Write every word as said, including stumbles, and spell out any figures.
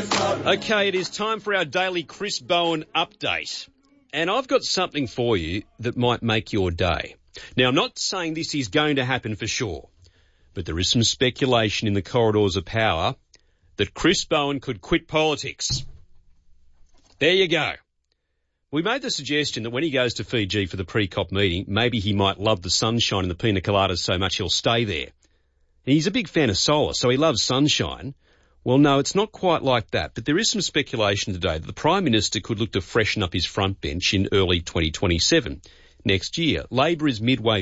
Okay, it is time for our daily Chris Bowen update. And I've got something for you that might make your day. Now, I'm not saying this is going to happen for sure, but there is some speculation in the corridors of power that Chris Bowen could quit politics. There you go. We made the suggestion that when he goes to Fiji for the pre-COP meeting, maybe he might love the sunshine and the pina coladas so much he'll stay there. And he's a big fan of solar, so he loves sunshine. Well, no, it's not quite like that, but there is some speculation today that the Prime Minister could look to freshen up his front bench in early twenty twenty-seven. Next year, Labor is midway